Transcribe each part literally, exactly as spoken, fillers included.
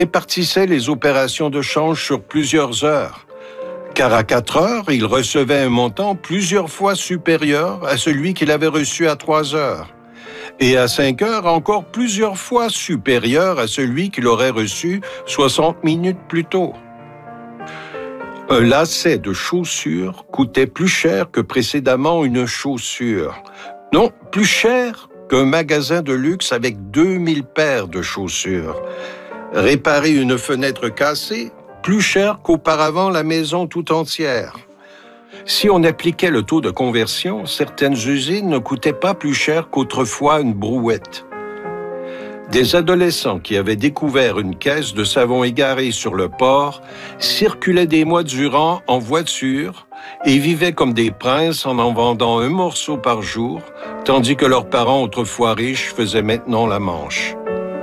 répartissait les opérations de change sur plusieurs heures, car à quatre heures, il recevait un montant plusieurs fois supérieur à celui qu'il avait reçu à trois heures, et à cinq heures, encore plusieurs fois supérieur à celui qu'il aurait reçu soixante minutes plus tôt. Un lacet de chaussures coûtait plus cher que précédemment une chaussure. Non, plus cher qu'un magasin de luxe avec deux mille paires de chaussures. Réparer une fenêtre cassée, plus cher qu'auparavant la maison tout entière. Si on appliquait le taux de conversion, certaines usines ne coûtaient pas plus cher qu'autrefois une brouette. Des adolescents qui avaient découvert une caisse de savon égarée sur le port circulaient des mois durant en voiture et vivaient comme des princes en en vendant un morceau par jour, tandis que leurs parents autrefois riches faisaient maintenant la manche.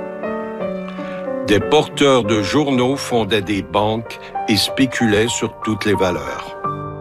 Des porteurs de journaux fondaient des banques et spéculaient sur toutes les valeurs.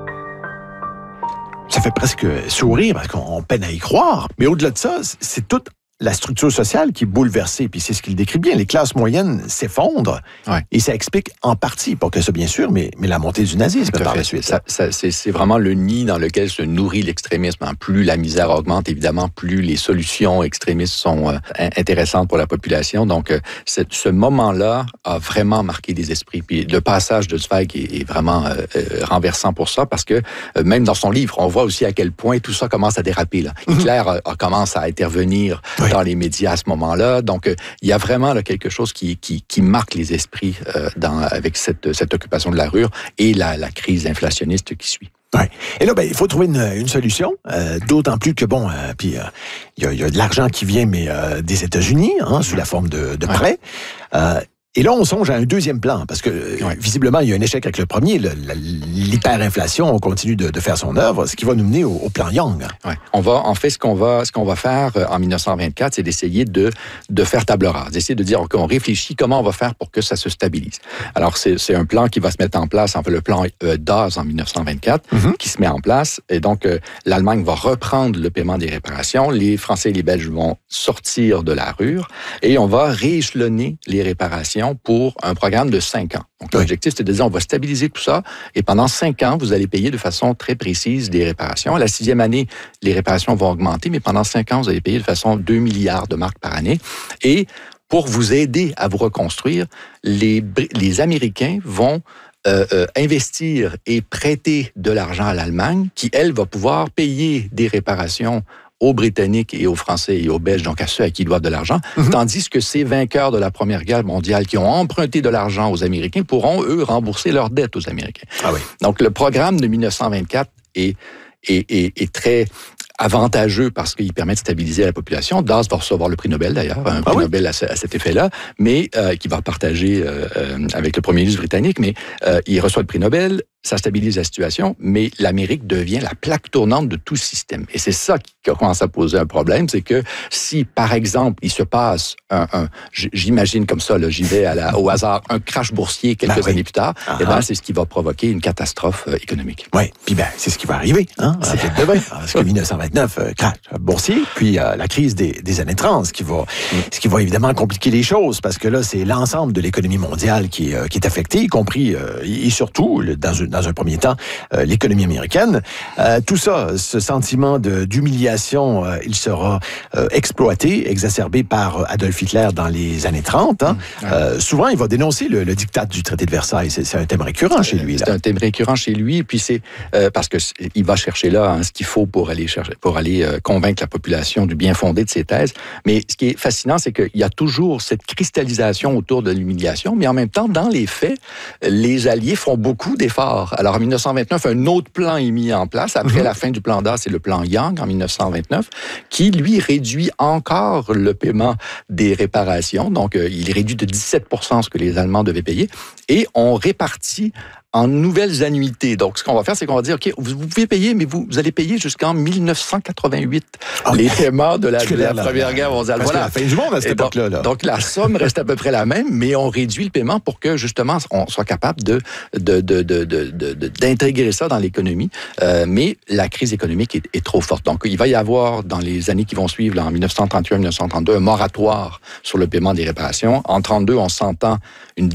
Ça fait presque sourire parce qu'on peine à y croire. Mais au-delà de ça, c'est toute la structure sociale qui est bouleversée. Puis c'est ce qu'il décrit bien. Les classes moyennes s'effondrent. Ouais. Et ça explique en partie, pas que ça bien sûr, mais, mais la montée du nazisme par la suite. Ça, ça, c'est, c'est vraiment le nid dans lequel se nourrit l'extrémisme. Plus la misère augmente, évidemment, plus les solutions extrémistes sont euh, intéressantes pour la population. Donc, euh, cette, ce moment-là a vraiment marqué des esprits. Puis le passage de Zweig est, est vraiment euh, euh, renversant pour ça, parce que euh, même dans son livre, on voit aussi à quel point tout ça commence à déraper. Là. Mm-hmm. Hitler a, a commence à intervenir oui. dans les médias à ce moment-là. Donc, euh, il y a vraiment là, quelque chose qui, qui, qui marque les esprits euh, dans, avec cette, cette occupation de la rue et la, la crise inflationniste qui suit. Ouais. Et là, ben, il faut trouver une, une solution, euh, d'autant plus que, bon, euh, puis il euh, y, y a de l'argent qui vient, mais euh, des États-Unis, hein, sous la forme de, de prêts. Ouais. Euh, Et là, on songe à un deuxième plan, parce que ouais. visiblement, il y a un échec avec le premier. Le, la, l'hyperinflation, on continue de, de faire son œuvre, ce qui va nous mener au, au plan Young. Ouais. On va, en fait, ce qu'on va, ce qu'on va faire en dix-neuf cent vingt-quatre, c'est d'essayer de, de faire table rase, d'essayer de dire qu'on réfléchit comment on va faire pour que ça se stabilise. Alors, c'est, c'est un plan qui va se mettre en place, en fait, le plan euh, Dawes en dix-neuf cent vingt-quatre, mm-hmm. qui se met en place. Et donc, euh, l'Allemagne va reprendre le paiement des réparations. Les Français et les Belges vont sortir de la rue et on va rééchelonner les réparations pour un programme de cinq ans. Donc, oui. l'objectif, c'est de dire, on va stabiliser tout ça, et pendant cinq ans, vous allez payer de façon très précise des réparations. À la sixième année, les réparations vont augmenter, mais pendant cinq ans, vous allez payer de façon deux milliards de marks par année. Et pour vous aider à vous reconstruire, les, les Américains vont euh, euh, investir et prêter de l'argent à l'Allemagne, qui, elle, va pouvoir payer des réparations aux Britanniques et aux Français et aux Belges, donc à ceux à qui ils doivent de l'argent, mm-hmm. tandis que ces vainqueurs de la Première Guerre mondiale qui ont emprunté de l'argent aux Américains pourront, eux, rembourser leurs dettes aux Américains. Ah oui. Donc, le programme de dix-neuf cent vingt-quatre est, est, est, est très avantageux parce qu'il permet de stabiliser la population. Dawes va recevoir le prix Nobel, d'ailleurs, un prix ah oui? Nobel à, ce, à cet effet-là, mais euh, qui va partager euh, euh, avec le premier ministre britannique, mais euh, il reçoit le prix Nobel, ça stabilise la situation, mais l'Amérique devient la plaque tournante de tout système. Et c'est ça qui commence à poser un problème, c'est que si, par exemple, il se passe un, un j'imagine comme ça, là, j'y vais à la, au hasard, un crash boursier quelques ben oui. années plus tard, uh-huh. eh ben, c'est ce qui va provoquer une catastrophe euh, économique. Oui, puis ben, c'est ce qui va arriver, hein, c'est demain, parce que dix-neuf cent vingt-neuf, euh, crash boursier, puis euh, la crise des, des années trente, ce qui va, mm. ce qui va évidemment compliquer les choses, parce que là, c'est l'ensemble de l'économie mondiale qui, euh, qui est affectée, y compris, euh, et surtout, le, dans, dans un premier temps, euh, l'économie américaine. Euh, tout ça, ce sentiment de, d'humiliation, euh, il sera euh, exploité, exacerbé par Adolf Hitler dans les années trente. Hein. Mmh. Euh, souvent, il va dénoncer le, le diktat du traité de Versailles. C'est, c'est un thème récurrent chez lui. Là. C'est un thème récurrent chez lui, et puis c'est euh, parce que il va chercher là hein, ce qu'il faut pour aller chercher, pour aller euh, convaincre la population du bien fondé de ses thèses. Mais ce qui est fascinant, c'est qu'il y a toujours cette cristallisation autour de l'humiliation, mais en même temps, dans les faits, les Alliés font beaucoup d'efforts. Alors, en dix-neuf cent vingt-neuf, un autre plan est mis en place. Après mm-hmm. la fin du plan Dawes, c'est le plan Young en dix-neuf cent vingt-neuf, qui, lui, réduit encore le paiement des réparations. Donc, euh, il réduit de dix-sept pour cent ce que les Allemands devaient payer. Et on répartit en nouvelles annuités. Donc, ce qu'on va faire, c'est qu'on va dire, OK, vous, vous pouvez payer, mais vous, vous allez payer jusqu'en dix-neuf cent quatre-vingt-huit oh, les paiements de la, de la là, Première là, Guerre mondiale. Voilà. La fin du monde à cette donc, époque-là. Là. Donc, la somme reste à peu près la même, mais on réduit le paiement pour que, justement, on soit capable de, de, de, de, de, de, de, d'intégrer ça dans l'économie. Euh, mais la crise économique est, est trop forte. Donc, il va y avoir, dans les années qui vont suivre, là, en dix-neuf cent trente et un dix-neuf cent trente-deux, un moratoire sur le paiement des réparations. En trente-deux, on s'entend une